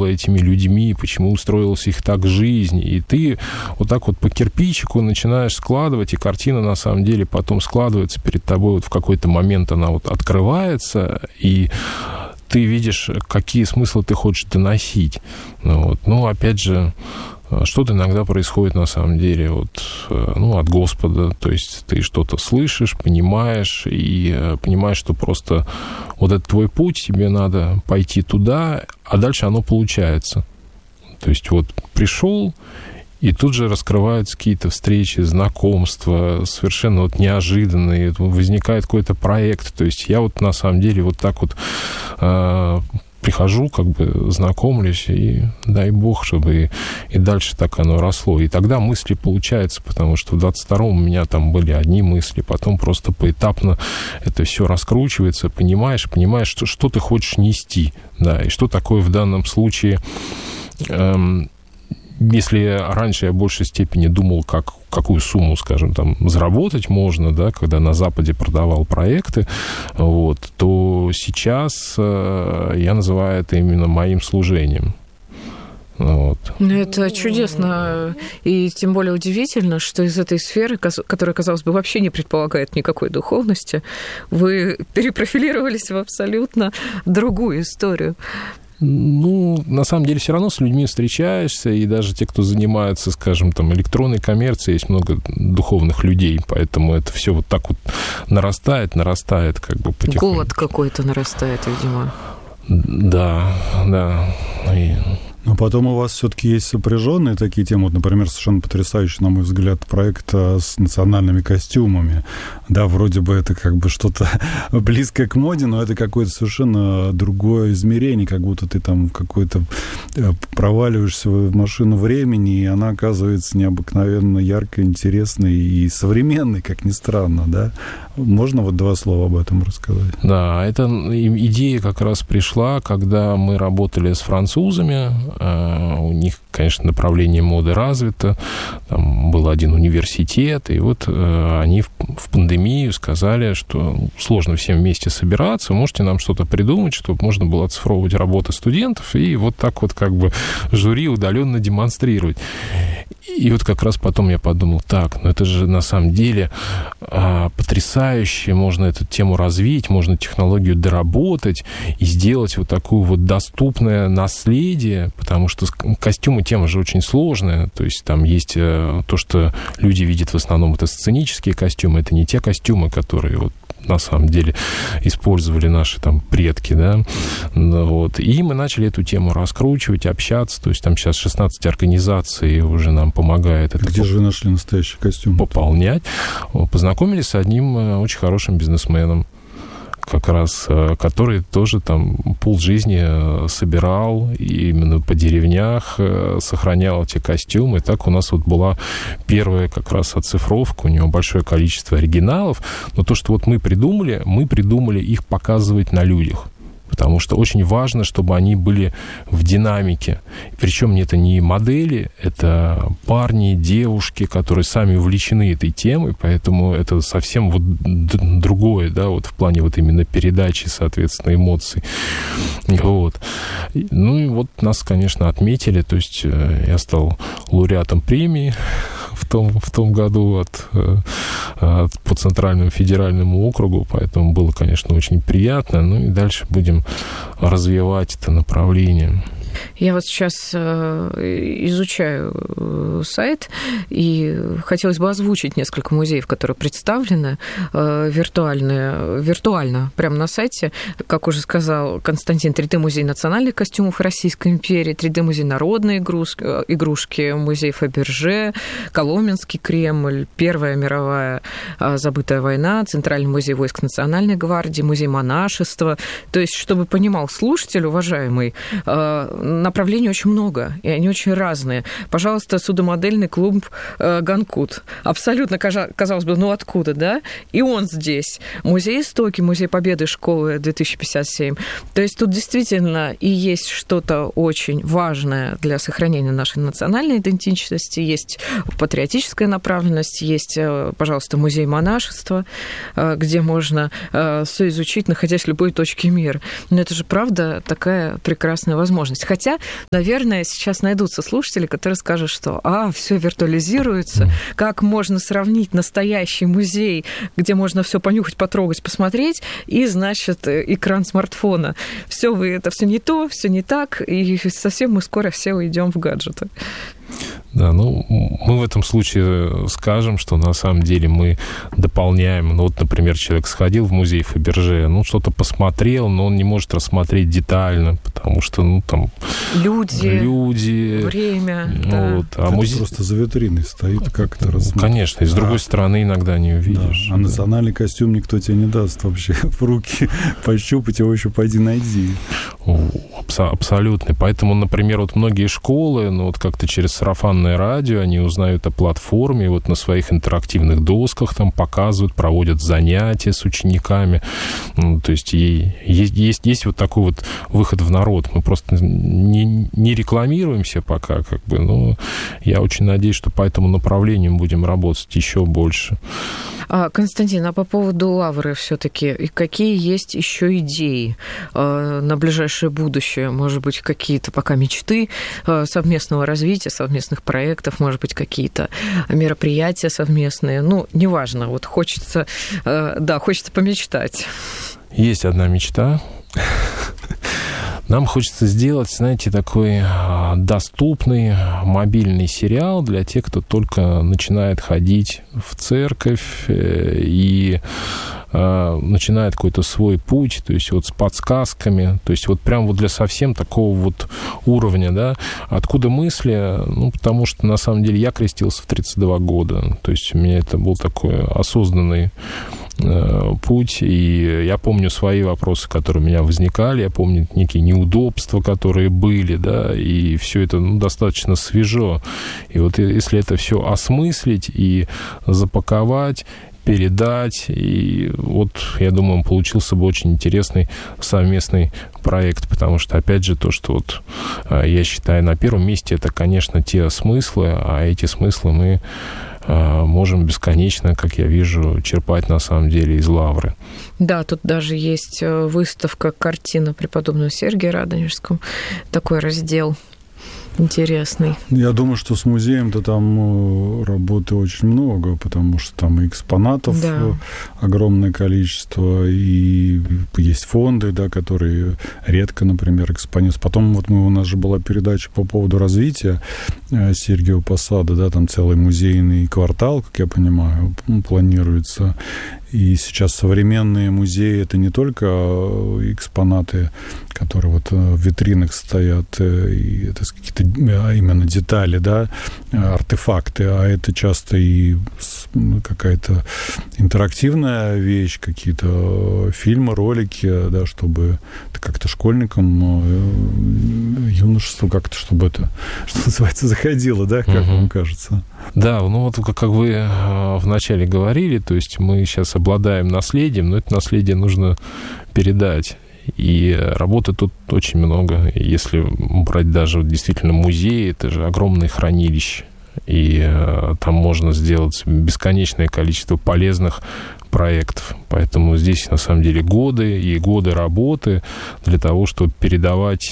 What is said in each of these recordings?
была этими людьми, почему устроилась их так жизнь. И ты вот так вот по кирпичику начинаешь складывать, и картина, на самом деле, потом складывается перед тобой. Вот в какой-то момент она вот открывается, и ты видишь, какие смыслы ты хочешь доносить. Вот. Ну, опять же, что-то иногда происходит, на самом деле, вот, ну, от Господа. То есть ты что-то слышишь, понимаешь, и понимаешь, что просто вот это твой путь, тебе надо пойти туда, а дальше оно получается. То есть вот пришел, и тут же раскрываются какие-то встречи, знакомства, совершенно вот неожиданные, возникает какой-то проект. То есть я вот на самом деле вот так вот прихожу, как бы знакомлюсь, и дай бог, чтобы и дальше так оно росло. И тогда мысли получаются, потому что в 22-м у меня там были одни мысли, потом просто поэтапно это все раскручивается, понимаешь, что ты хочешь нести, да, и что такое в данном случае... Если раньше я в большей степени думал, какую сумму, скажем, там, заработать можно, да, когда на Западе продавал проекты, вот, то сейчас я называю это именно моим служением. Вот. Это чудесно, и тем более удивительно, что из этой сферы, которая, казалось бы, вообще не предполагает никакой духовности, вы перепрофилировались в абсолютно другую историю. Ну, на самом деле, все равно с людьми встречаешься, и даже те, кто занимается, скажем, там, электронной коммерцией, есть много духовных людей, поэтому это все вот так вот нарастает, как бы потихоньку. Голод какой-то нарастает, видимо. Да. Но потом у вас все-таки есть сопряженные такие темы. Вот, например, совершенно потрясающий, на мой взгляд, проект с национальными костюмами. Да, вроде бы это как бы что-то близкое к моде, но это какое-то совершенно другое измерение, как будто ты там в какой-то проваливаешься в машину времени, и она оказывается необыкновенно яркой, интересной и современной, как ни странно, да? Можно вот 2 слова об этом рассказать? Да, эта идея как раз пришла, когда мы работали с французами. У них, конечно, направление моды развито. Там был один университет, и вот они в пандемию сказали, что сложно всем вместе собираться, можете нам что-то придумать, чтобы можно было оцифровывать работы студентов и вот так вот как бы жюри удаленно демонстрировать. И вот как раз потом я подумал, так, ну это же на самом деле потрясающе, можно эту тему развить, можно технологию доработать и сделать вот такое вот доступное наследие, потому что костюмы тема же очень сложная, то есть там есть то, что люди видят в основном, это сценические костюмы, это не те костюмы, которые вот на самом деле использовали наши там предки, да, вот, и мы начали эту тему раскручивать, общаться, то есть там сейчас 16 организаций уже нам помогает это. Где же вы нашли настоящий костюм? Пополнять. Познакомились с одним очень хорошим бизнесменом, как раз, который тоже там полжизни собирал и именно по деревнях, сохранял эти костюмы. И так у нас вот была первая как раз оцифровка, у него большое количество оригиналов, но то, что вот мы придумали их показывать на людях. Потому что очень важно, чтобы они были в динамике. Причем это не модели, это парни, девушки, которые сами увлечены этой темой, поэтому это совсем вот другое, да, вот в плане вот именно передачи, соответственно, эмоций. Вот. Ну и вот нас, конечно, отметили, то есть я стал лауреатом премии в том году по Центральному федеральному округу, поэтому было, конечно, очень приятно. Ну и дальше будем развивать это направление. Я вот сейчас изучаю сайт, и хотелось бы озвучить несколько музеев, которые представлены виртуально, прямо на сайте. Как уже сказал Константин, 3D-музей национальных костюмов Российской империи, 3D-музей народной игрушки, музей Фаберже, Коломенский Кремль, Первая мировая забытая война, Центральный музей войск Национальной гвардии, музей монашества. То есть, чтобы понимал слушатель, уважаемый, направлений очень много, и они очень разные. Пожалуйста, судомодельный клуб «Ганкут». Абсолютно, казалось бы, ну откуда, да? И он здесь. Музей «Истоки», Музей Победы, школы 2057. То есть тут действительно и есть что-то очень важное для сохранения нашей национальной идентичности, есть патриотическая направленность, есть, пожалуйста, музей монашества, где можно все изучить, находясь в любой точке мира. Но это же, правда, такая прекрасная возможность. Хотя, наверное, сейчас найдутся слушатели, которые скажут, что все виртуализируется, как можно сравнить настоящий музей, где можно все понюхать, потрогать, посмотреть, и, значит, экран смартфона. Это все не то, все не так, и совсем мы скоро все уйдем в гаджеты. Да, мы в этом случае скажем, что на самом деле мы дополняем, например, человек сходил в музей Фаберже, что-то посмотрел, но он не может рассмотреть детально, потому что, там... Люди, время, А музей просто за витриной стоит, как это рассмотреть? Конечно, и с другой стороны иногда не увидишь. Да. А национальный костюм никто тебе не даст вообще в руки пощупать, его еще пойди найди. Абсолютно. Поэтому, например, многие школы, как-то через сарафанное радио, они узнают о платформе, на своих интерактивных досках там показывают, проводят занятия с учениками. То есть есть такой выход в народ. Мы просто не рекламируемся пока, но я очень надеюсь, что по этому направлению будем работать еще больше. Константин, а по поводу Лавры все-таки, какие есть еще идеи на ближайшее будущее? Может быть, какие-то пока мечты совместного развития, совместных проектов, может быть, какие-то мероприятия совместные? Неважно, хочется помечтать. Есть одна мечта. Нам хочется сделать, знаете, такой доступный мобильный сериал для тех, кто только начинает ходить в церковь и начинает какой-то свой путь, то есть с подсказками, то есть прям для совсем такого уровня, да. Откуда мысли? Потому что, на самом деле, я крестился в 32 года, то есть у меня это был такой осознанный путь, и я помню свои вопросы, которые у меня возникали, я помню некие неудобства, которые были, да, и все это достаточно свежо. И если это все осмыслить и запаковать, передать, и я думаю, получился бы очень интересный совместный проект, потому что, опять же, то, что я считаю, на первом месте, это, конечно, те смыслы, а эти смыслы мы можем бесконечно, как я вижу, черпать, на самом деле, из Лавры. Да, тут даже есть выставка «Картина преподобного Сергия Радонежского», такой раздел интересный. Я думаю, что с музеем-то там работы очень много, потому что там и экспонатов огромное количество, и есть фонды, да, которые редко, например, экспонируются. Потом у нас же была передача по поводу развития Сергиева Посада, да, там целый музейный квартал, как я понимаю, планируется. И сейчас современные музеи — это не только экспонаты, которые в витринах стоят, и это какие-то именно детали, да, артефакты, а это часто и какая-то интерактивная вещь, какие-то фильмы, ролики, да, чтобы это как-то школьникам, юношеству как-то, чтобы это, что называется, заходило, да, как вам кажется? Да, как вы вначале говорили, то есть мы сейчас обладаем наследием, но это наследие нужно передать. И работы тут очень много. Если брать даже действительно музей, это же огромное хранилище. И там можно сделать бесконечное количество полезных проектов. Поэтому здесь, на самом деле, годы и годы работы для того, чтобы передавать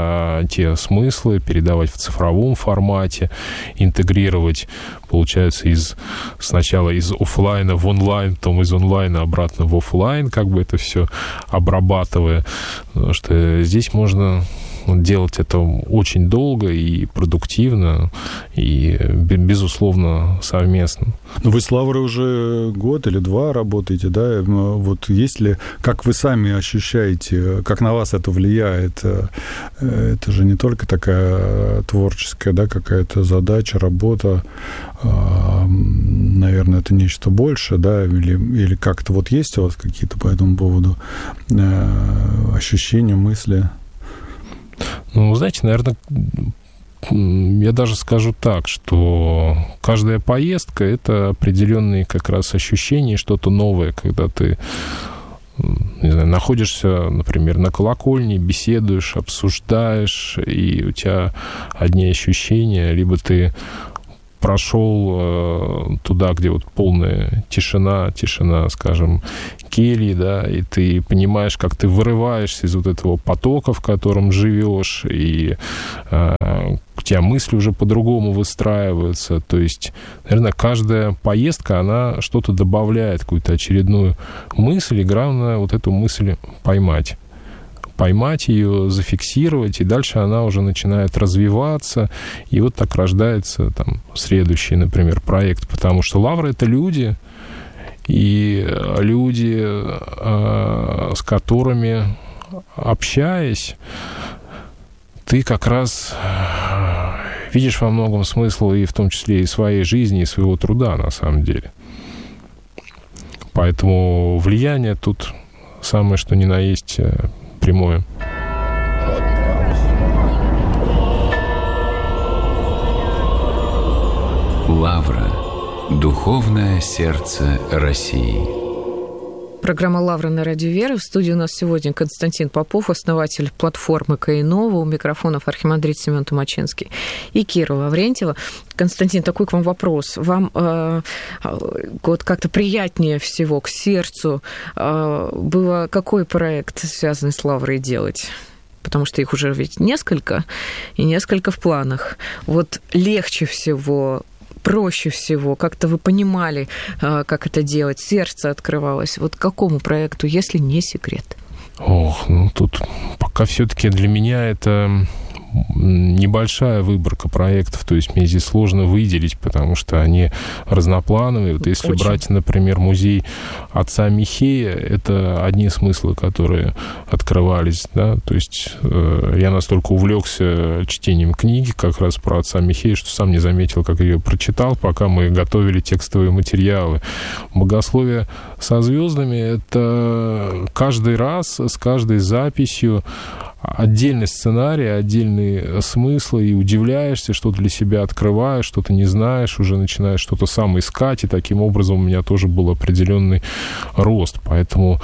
те смыслы, передавать в цифровом формате, интегрировать, получается, сначала из офлайна в онлайн, потом из онлайна обратно в офлайн, это все обрабатывая. Потому что здесь можно делать это очень долго и продуктивно, и, безусловно, совместно. Вы с Лаврой уже год или два работаете, да? Есть ли, как вы сами ощущаете, как на вас это влияет? Это же не только такая творческая, да, какая-то задача, работа. Наверное, это нечто большее, да? Или как-то есть у вас какие-то по этому поводу ощущения, мысли? Знаете, наверное, я даже скажу так, что каждая поездка — это определенные как раз ощущения, что-то новое, когда ты, не знаю, находишься, например, на колокольне, беседуешь, обсуждаешь, и у тебя одни ощущения, либо ты прошел туда, где вот полная тишина, скажем, кельи, да, и ты понимаешь, как ты вырываешься из вот этого потока, в котором живешь, и у тебя мысли уже по-другому выстраиваются. То есть, наверное, каждая поездка, она что-то добавляет, какую-то очередную мысль, и главное вот эту мысль поймать ее, зафиксировать, и дальше она уже начинает развиваться, и вот так рождается там следующий, например, проект, потому что лавры — это люди, и люди, с которыми, общаясь, ты как раз видишь во многом смысл, и в том числе и своей жизни, и своего труда, на самом деле. Поэтому влияние тут самое, что ни на есть, прямое. Лавра. Духовное сердце России. Программа «Лавра» на Радио Вера. В студии у нас сегодня Константин Попов, основатель платформы Каинова. У микрофонов архимандрит Семен Тумаченский и Кира Лаврентьева. Константин, такой к вам вопрос. Вам вот как-то приятнее всего к сердцу было какой проект, связанный с Лаврой, делать? Потому что их уже ведь несколько, и несколько в планах. Вот легче всего, проще всего, как-то вы понимали, как это делать, сердце открывалось. Вот к какому проекту, если не секрет? Тут пока все-таки для меня это небольшая выборка проектов, то есть мне здесь сложно выделить, потому что они разноплановые. Вот если брать, например, музей отца Михея, это одни смыслы, которые открывались, да, то есть я настолько увлекся чтением книги как раз про отца Михея, что сам не заметил, как ее прочитал, пока мы готовили текстовые материалы. Богословие со звездами — это каждый раз, с каждой записью отдельный сценарий, отдельные смыслы, и удивляешься, что для себя открываешь, что-то не знаешь, уже начинаешь что-то сам искать, и таким образом у меня тоже был определенный рост. Поэтому,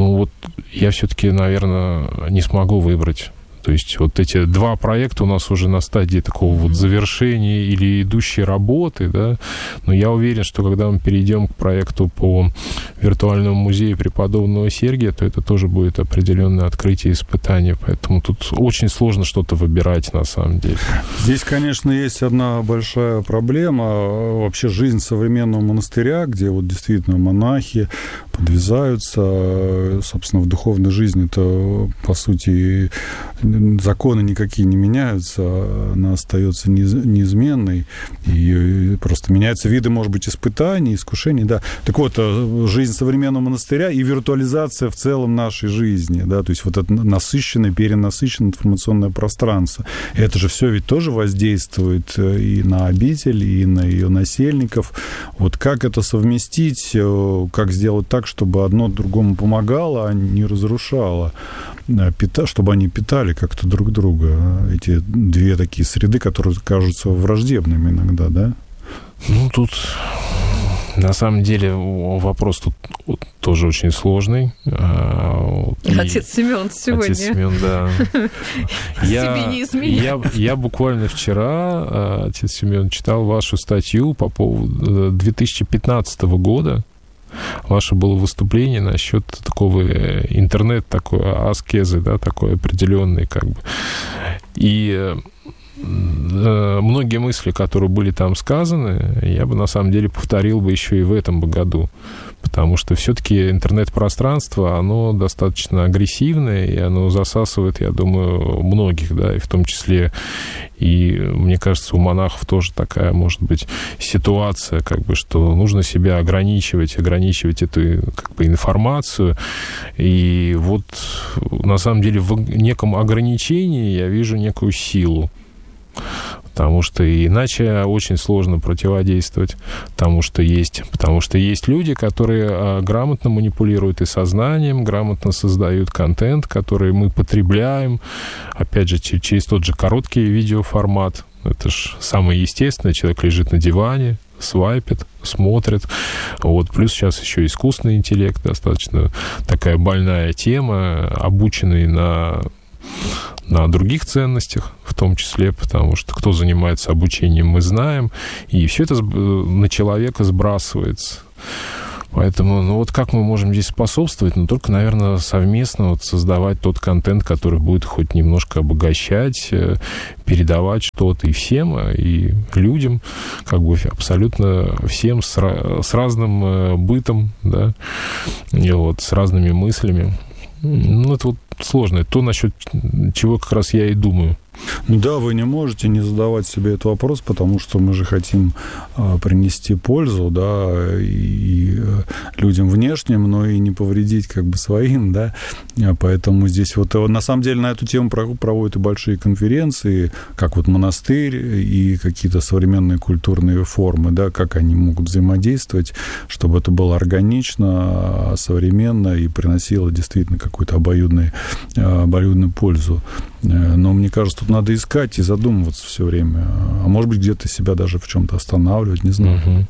я все-таки, наверное, не смогу выбрать. То есть вот эти два проекта у нас уже на стадии такого вот завершения или идущей работы, да, но я уверен, что когда мы перейдем к проекту по виртуальному музею преподобного Сергия, то это тоже будет определенное открытие и испытание, поэтому тут очень сложно что-то выбирать на самом деле. Здесь, конечно, есть одна большая проблема, вообще жизнь современного монастыря, где вот действительно монахи подвязаются, собственно, в духовной жизни-то, по сути, законы никакие не меняются, она остается неизменной, и просто меняются виды, может быть, испытаний, искушений, да. Так вот, жизнь современного монастыря и виртуализация в целом нашей жизни, да, то есть вот это насыщенное, перенасыщенное информационное пространство. Это же все ведь тоже воздействует и на обитель, и на ее насельников. Вот как это совместить, как сделать так, чтобы одно другому помогало, а не разрушало, чтобы они питали как-то друг друга, эти две такие среды, которые кажутся враждебными иногда, да? Тут на самом деле вопрос тут тоже очень сложный. Отец Семен сегодня. Отец Семен, да. Себе не изменял. Я буквально вчера, отец Семен, читал вашу статью по поводу 2015 года. Ваше было выступление насчет такого интернет, такой аскезы, да, такой определенный, как бы. И многие мысли, которые были там сказаны, я бы на самом деле повторил бы еще и в этом бы году. Потому что все-таки интернет-пространство, оно достаточно агрессивное, и оно засасывает, я думаю, многих, да, и в том числе, и мне кажется, у монахов тоже такая, может быть, ситуация, как бы, что нужно себя ограничивать эту, как бы, информацию. И вот, на самом деле, в неком ограничении я вижу некую силу. Потому что иначе очень сложно противодействовать тому, что есть. Потому что есть люди, которые грамотно манипулируют и сознанием, грамотно создают контент, который мы потребляем, опять же, через тот же короткий видеоформат. Это же самое естественное. Человек лежит на диване, свайпит, смотрит. Вот. Плюс сейчас еще искусственный интеллект, достаточно такая больная тема, обученный на на других ценностях, в том числе, потому что кто занимается обучением, мы знаем, и все это на человека сбрасывается. Поэтому, ну вот как мы можем здесь способствовать? Ну, только, наверное, совместно вот создавать тот контент, который будет хоть немножко обогащать, передавать что-то и всем, и людям, как бы абсолютно всем с разным бытом, да, и вот с разными мыслями. Ну, это вот сложно. Это то, насчет чего как раз я и думаю. Ну да, вы не можете не задавать себе этот вопрос, потому что мы же хотим принести пользу, да, и людям внешним, но и не повредить как бы своим, да, поэтому здесь вот на самом деле на эту тему проводят и большие конференции, как вот монастырь и какие-то современные культурные формы, да, как они могут взаимодействовать, чтобы это было органично, современно и приносило действительно какую-то обоюдную пользу. Но мне кажется, тут надо искать и задумываться все время. А может быть, где-то себя даже в чем-то останавливать, не знаю. Угу.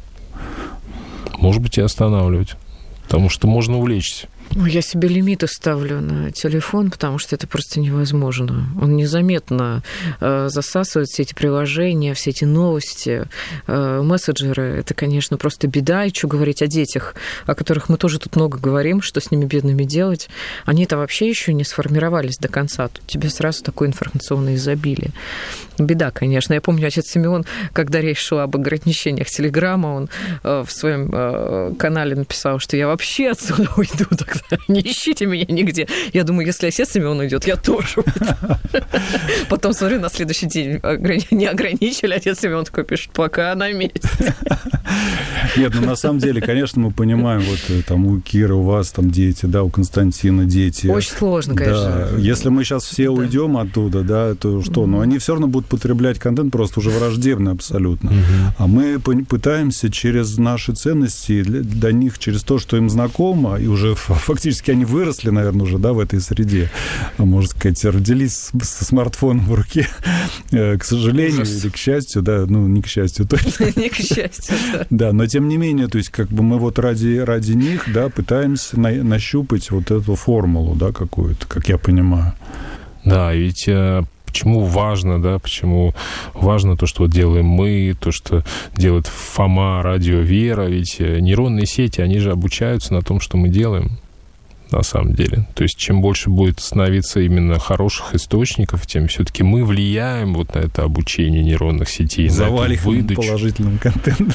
Может быть, и останавливать. Потому что можно увлечься. Я себе лимиты ставлю на телефон, потому что это просто невозможно. Он незаметно засасывает все эти приложения, все эти новости, мессенджеры. Это, конечно, просто беда. И что говорить о детях, о которых мы тоже тут много говорим, что с ними бедными делать. Они-то вообще еще не сформировались до конца. Тут тебе сразу такое информационное изобилие. Беда, конечно. Я помню, отец Симеон, когда речь шла об ограничениях Телеграма, он в своем канале написал, что я вообще отсюда уйду тогда. Не ищите меня нигде. Я думаю, если отец Симеон уйдет, я тоже уйду. Потом, смотрю, на следующий день не ограничили. Отец Симеон такой пишет, пока на месте. Нет, ну на самом деле, конечно, мы понимаем, вот там у Киры, у вас там дети, да, у Константина дети. Очень сложно, конечно. Да. Если мы сейчас все уйдем оттуда, да, то что? Ну, они все равно будут потреблять контент просто уже враждебный абсолютно. А мы пытаемся через наши ценности, до них, через то, что им знакомо, и уже фактически они выросли, наверное, уже, да, в этой среде. Можно сказать, родились со смартфоном в руке. К сожалению или к счастью, да, ну, не к счастью точно. Не к счастью, да. Да, но тем не менее, то есть как бы мы вот ради них, да, пытаемся нащупать вот эту формулу, да, какую-то, как я понимаю. Да, ведь почему важно, да, почему важно то, что делаем мы, то, что делает Фома, Радио Вера, ведь нейронные сети, они же обучаются на том, что мы делаем. На самом деле. То есть, чем больше будет становиться именно хороших источников, тем все-таки мы влияем вот на это обучение нейронных сетей, завалим положительным контентом.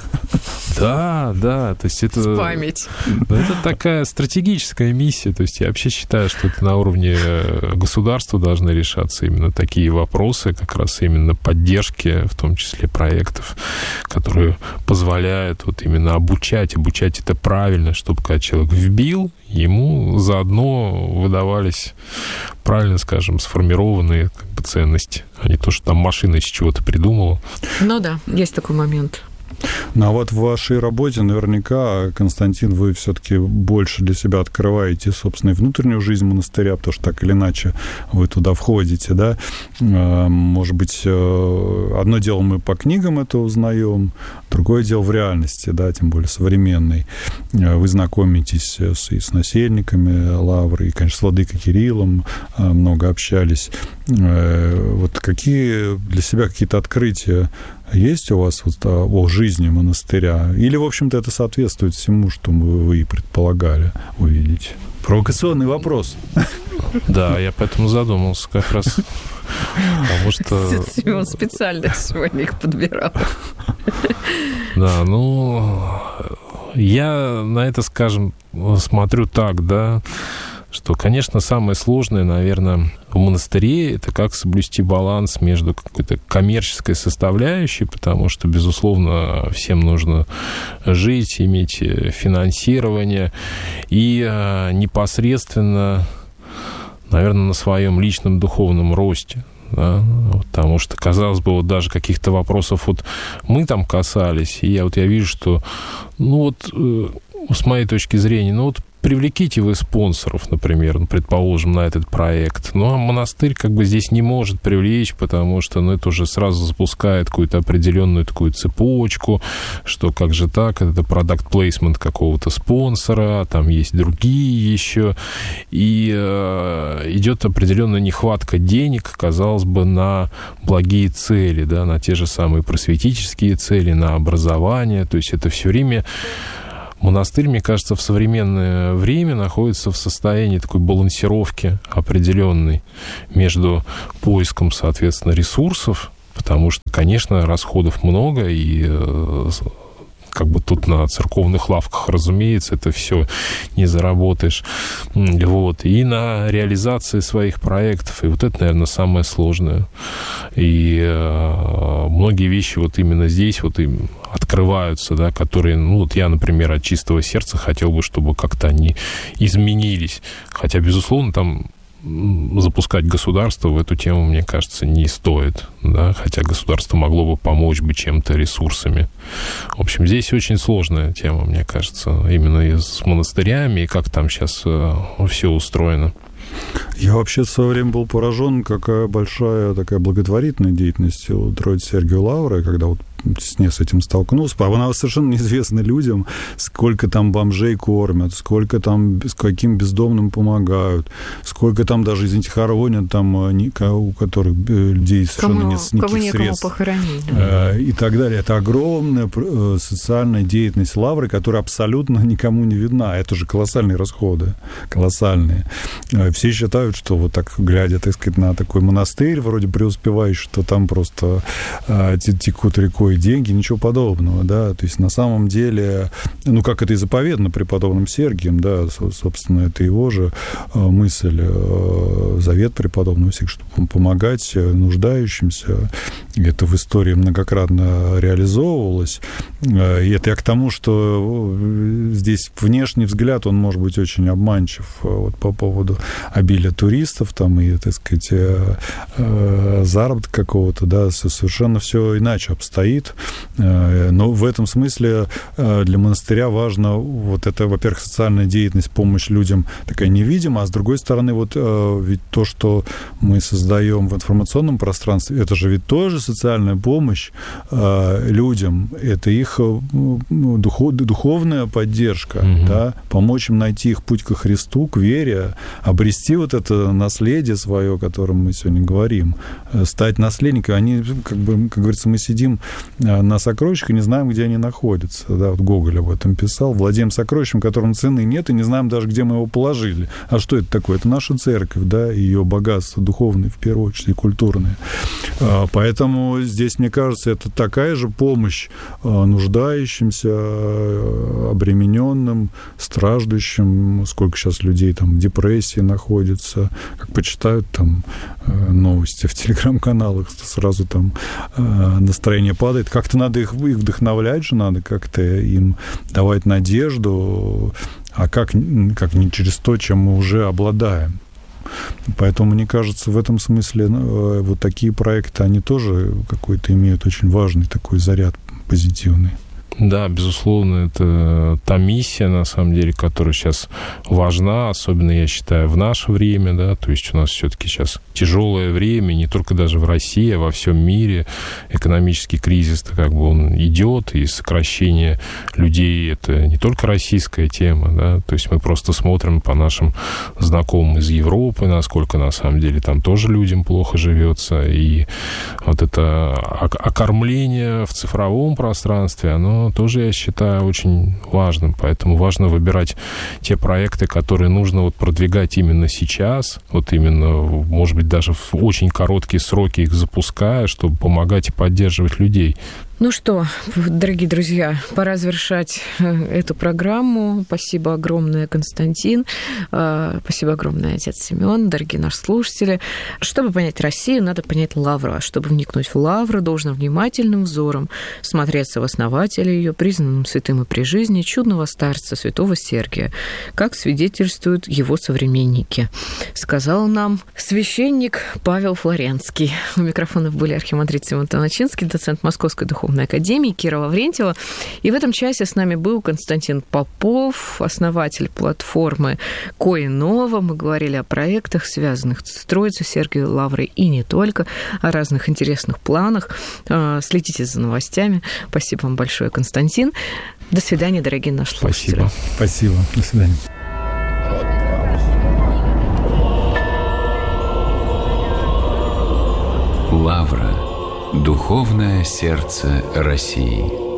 Да, да. То есть это... Память. Это такая стратегическая миссия. То есть, я вообще считаю, что это на уровне государства должны решаться именно такие вопросы, как раз именно поддержки, в том числе проектов, которые позволяют вот именно обучать это правильно, чтобы когда человек вбил, ему заодно выдавались, правильно скажем, сформированные как бы ценности, а не то, что там машина из чего-то придумала. Ну да, есть такой момент. Ну, а вот в вашей работе наверняка, Константин, вы все-таки больше для себя открываете, собственно, и внутреннюю жизнь монастыря, потому что так или иначе вы туда входите, да? Может быть, одно дело мы по книгам это узнаем, другое дело в реальности, да, тем более современной. Вы знакомитесь и с насельниками Лавры, и, конечно, с владыкой Кириллом много общались. Вот какие для себя какие-то открытия есть у вас вот о жизни монастыря? Или, в общем-то, это соответствует всему, что вы и предполагали увидеть? Провокационный вопрос. Да, я поэтому задумался как раз. Потому что... Семен специально сегодня их подбирал. Да, ну... Я на это, скажем, смотрю так, да, что, конечно, самое сложное, наверное, в монастыре, это как соблюсти баланс между какой-то коммерческой составляющей, потому что, безусловно, всем нужно жить, иметь финансирование, и непосредственно, наверное, на своем личном духовном росте. Да, потому что, казалось бы, вот даже каких-то вопросов вот мы там касались, и я вижу, что, ну вот, с моей точки зрения, ну вот привлеките вы спонсоров, например, предположим, на этот проект. Ну, а монастырь как бы здесь не может привлечь, потому что, ну, это уже сразу запускает какую-то определенную такую цепочку, что как же так, это продакт-плейсмент какого-то спонсора, там есть другие еще, и идет определенная нехватка денег, казалось бы, на благие цели, да, на те же самые просветительские цели, на образование, то есть это все время... Монастырь, мне кажется, в современное время находится в состоянии такой балансировки определенной между поиском, соответственно, ресурсов, потому что, конечно, расходов много, и как бы тут на церковных лавках, разумеется, это все не заработаешь. Вот. И на реализации своих проектов. И вот это, наверное, самое сложное. И многие вещи вот именно здесь вот им открываются, да, которые, ну, вот я, например, от чистого сердца хотел бы, чтобы как-то они изменились. Хотя, безусловно, там запускать государство в эту тему, мне кажется, не стоит, да, хотя государство могло бы помочь бы чем-то, ресурсами. В общем, здесь очень сложная тема, мне кажется, именно и с монастырями, и как там сейчас все устроено. Я вообще в свое время был поражен, какая большая такая благотворительная деятельность у Троицы Сергия Лавры, когда вот с этим столкнулся. Она совершенно неизвестна людям, сколько там бомжей кормят, сколько там, с каким бездомным помогают, сколько там даже, извините, хоронят, там, у которых людей совершенно нет никаких средств. Похоронить. И так далее. Это огромная социальная деятельность Лавры, которая абсолютно никому не видна. Это же колоссальные расходы. Колоссальные. Все считают, что вот так, глядя, так сказать, на такой монастырь, вроде преуспевающий, что там просто текут рекой деньги, ничего подобного, да, то есть на самом деле, ну, как это и заповедано преподобным Сергием, да, собственно, это его же мысль, завет преподобного Сергия, чтобы помогать нуждающимся, это в истории многократно реализовывалось, и это я к тому, что здесь внешний взгляд, он может быть очень обманчив вот по поводу обилия туристов, там, и, так сказать, заработка какого-то, да, совершенно все иначе обстоит. Но в этом смысле для монастыря важно вот это, во-первых, социальная деятельность, помощь людям такая невидимая, а с другой стороны, вот ведь то, что мы создаем в информационном пространстве, это же ведь тоже социальная помощь людям, это их духовная поддержка, да, помочь им найти их путь ко Христу, к вере, обрести вот это наследие свое, о котором мы сегодня говорим, стать наследниками. Они, как бы, как говорится, мы сидим на сокровищах и не знаем, где они находятся. Да, вот Гоголь об этом писал. Владеем сокровищем, которому цены нет, и не знаем даже, где мы его положили. А что это такое? Это наша церковь, да, и ее богатство духовное, в первую очередь, и культурное. Поэтому здесь, мне кажется, это такая же помощь нуждающимся, обремененным, страждущим. Сколько сейчас людей там в депрессии находится, как почитают там новости в телеграм-каналах, сразу там настроение падает. Как-то надо их вдохновлять же, надо как-то им давать надежду, а как не через то, чем мы уже обладаем. Поэтому, мне кажется, в этом смысле вот такие проекты, они тоже какой-то имеют очень важный такой заряд позитивный. Да, безусловно, это та миссия, на самом деле, которая сейчас важна, особенно, я считаю, в наше время, да, то есть у нас все-таки сейчас тяжелое время, не только даже в России, а во всем мире. Экономический кризис, как бы он идет, и сокращение людей — это не только российская тема, да, то есть мы просто смотрим по нашим знакомым из Европы, насколько, на самом деле, там тоже людям плохо живется, и вот это окормление в цифровом пространстве, оно тоже, я считаю, очень важным. Поэтому важно выбирать те проекты, которые нужно вот продвигать именно сейчас, вот именно, может быть, даже в очень короткие сроки их запуская, чтобы помогать и поддерживать людей. Ну что, дорогие друзья, пора завершать эту программу. Спасибо огромное, Константин. Спасибо огромное, отец Семен, дорогие наши слушатели. Чтобы понять Россию, надо понять Лавру. А чтобы вникнуть в Лавру, должно внимательным взором смотреться в основателя ее, признанном святым и при жизни, чудного старца святого Сергия, как свидетельствуют его современники, сказал нам священник Павел Флоренский. У микрофонов были архимандрит Симон Тоначинский, доцент Московской духовной Духовной академии Кира Лаврентьева. И в этом часе с нами был Константин Попов, основатель платформы Коинова. Мы говорили о проектах, связанных с Троицей Сергиевой Лаврой и не только, о разных интересных планах. Следите за новостями. Спасибо вам большое, Константин. До свидания, дорогие наши слушатели. Спасибо. До свидания. Лавра. Духовное сердце России.